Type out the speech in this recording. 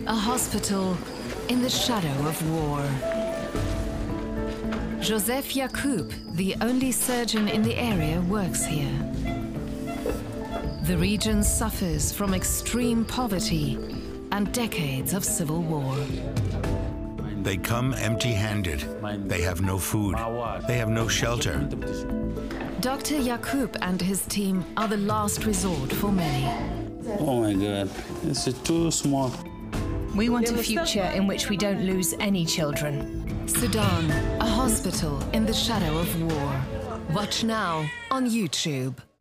A hospital in the shadow of war. Joseph Yacoub, the only surgeon in the area, works here. The region suffers from extreme poverty and decades of civil war. They come empty-handed. They have no food. They have no shelter. Dr. Yacoub and his team are the last resort for many. Oh my God, it's too small. We want a future in which we don't lose any children. Sudan, a hospital in the shadow of war. Watch now on YouTube.